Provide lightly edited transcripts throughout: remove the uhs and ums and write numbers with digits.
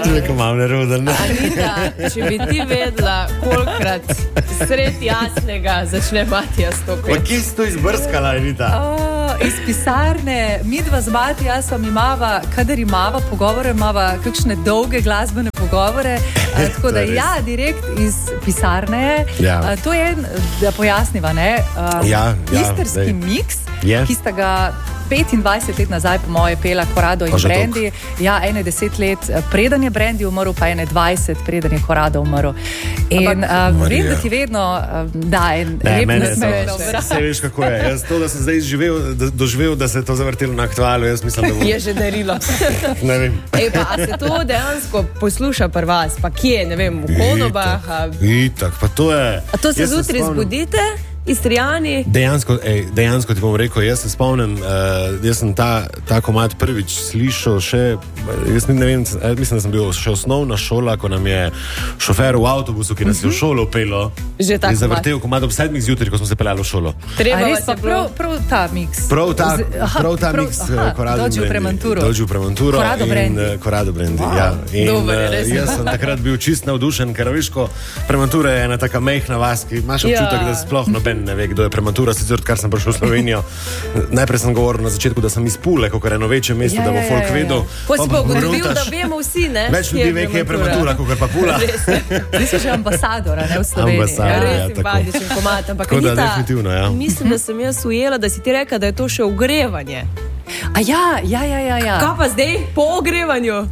Čekaj, imam neroden. Anita, če bi ti vedela, kolikrat sred jasnega začne Matijas to peč. Pa kje si to izbrskala, Anita? Iz pisarne, midva z Matijasom imava, kadar imava pogovore, imava kakšne dolge glasbene pogovore, tako da ja, direkt iz pisarne. Ja. To je, da pojasniva, ne? Istrski miks, ki sta ga 25 let nazaj po moje pela Korado in Brandy. Ja, 10 let preden je Brandy umrl, pa 20 preden je Korado umrl. In vem, da ti vedno en lep nasmeh. Se veš, kako je. Jaz to, da sem zdaj doživel, da se je to zavrtelo na Aktualu, jaz mislim, da bo... Je že darilo. Ne vem. A se to dejansko posluša pri vas? Pa kje, ne vem, v Konobah? Itak, pa to je... A to se zjutraj zbudite? Istrijani? Dejansko ti bom rekel, jaz se spomnim, jaz sem ta komad prvič slišal še, jaz ne vem, mislim, da sem bil še osnovna šola, ko nam je šofer v avtobusu, ki nas je v šolo upelo, je zavrtel komad ob 7 zjutraj, ko smo se peljali v šolo. Res pa prav ta miks. Prav ta miks Dođi v Premanturo in Korado Brandy. Ja. In jaz sem takrat bil čist navdušen, ker veš, ko Premantura je ena taka mehna vas, ki imaš občutek, da sploh ne ve, kdo je Prematura, sicer odkar sem prišel v Slovenijo. Najprej sem govoril na začetku, da sem iz Pule, kakor eno večje mesto, da bo folk vedel. Pa si pa ugotovil, da vemo vsi, ne? Več ljudi ve, kje je Prematura, kakor pa Pula. Ti si že ambasadora, ne, v Sloveniji. Res simpatičen komad. Ampak Anita, mislim, da sem jaz ujela, da si ti reka, da je to še ogrevanje. Ja. Kaj pa zdaj po ogrevanju?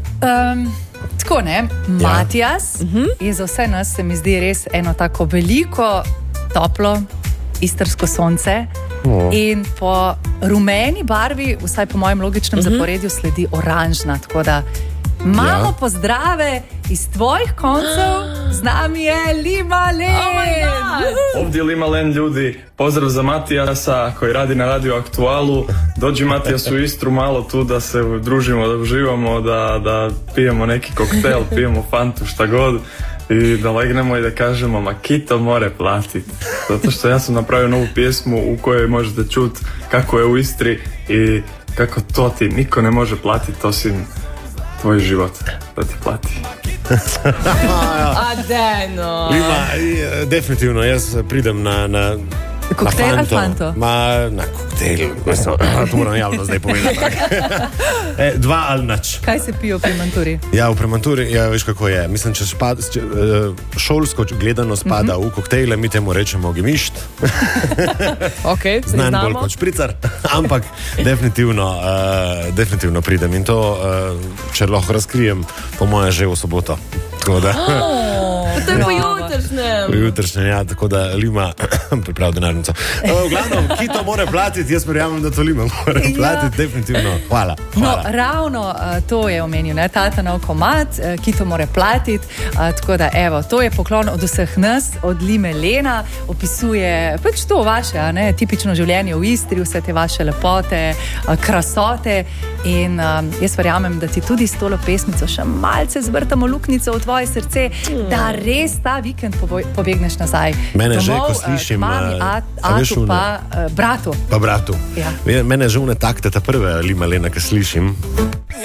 Tako, ne? Matijas je za vse nas, se mi zdi, res eno tako veliko, toplo, istrsko sonce in po rumeni barvi, vsaj po mojem logičnem zaporedju, sledi oranžna, tako da imamo pozdrave iz tvojih koncev, z nami je Lima Len. Ovdje Lima Len, ljudi, pozdrav za Matijasa koji radi na Radio Aktualu. Dođi Matijas u Istru malo tu da se družimo, da uživamo, da pijemo neki koktel, pijemo fantu, šta god. I da legnemo i da kažemo, ma Kito more platit. Zato što ja sam napravio novu pjesmu u kojoj možete čuti kako je u Istri i kako to ti niko ne može platiti osim tvoj život da ti plati. Adeno. Definitivno, jaz pridem na koktejl ali fanto? Na koktejl. To moram javno zdaj povedati. Dva ali nič. Kaj se pijo v Premanturi? Ja, v Premanturi, veš kako je. Mislim, če šolsko gledano spada v koktejle, mi temu rečemo gemišt. Znan bolj kot špricar. Ampak definitivno pridem. In to, če lahko razkrijem, po moje že v soboto. Tako da... To je po jutršnjem. Po jutršnjem, ja, tako da Lima pripravi denarnico. V glavnem, Kito more platiti, jaz verjamem, da to Lima more platiti, definitivno. Hvala. No, ravno to je omenil, ne, tata nov komad, Kito more platiti, tako da evo, to je poklon od vseh nas, od Lime Lena, opisuje pač to vaše, ne, tipično življenje v Istri, vse te vaše lepote, krasote in jaz verjamem, da ti tudi s tolo pesmico še malce zvrtamo luknico v tvoje srce, da res ta vikend pobegneš nazaj. Mene že, ko slišim... Mami, atu pa bratu. Pa bratu. Ja. Mene že une takte, ta prve Lima Lena, ko slišim,